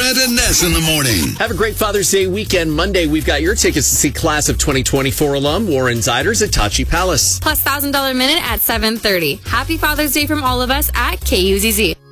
Brent and Ness in the morning. Have a great Father's Day weekend. Monday, we've got your tickets to see Class of 2024 alum Warren Ziders at Tachi Palace. Plus $1,000 minute at 7:30. Happy Father's Day from all of us at KUZZ.